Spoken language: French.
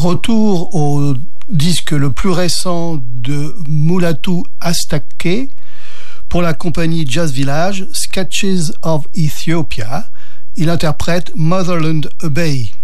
Retour au disque le plus récent de Mulatu Astatke pour la compagnie Jazz Village, Sketches of Ethiopia. Il interprète Motherland Abbey.